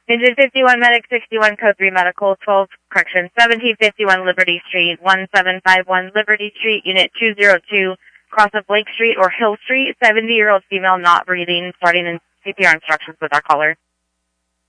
Engine 51 Medic 61 Code 3 Medical 12 Correction 1751 Liberty Street 1751 Liberty Street Unit 202 cross of Lake Street or Hill Street 70-year-old female not breathing starting in CPR instructions with our caller.